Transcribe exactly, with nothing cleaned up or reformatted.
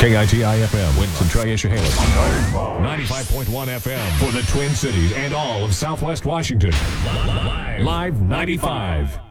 K I T I F M, Winston, Tri-Issahailip. ninety-five point one F M for the Twin Cities and all of Southwest Washington. Live ninety-five.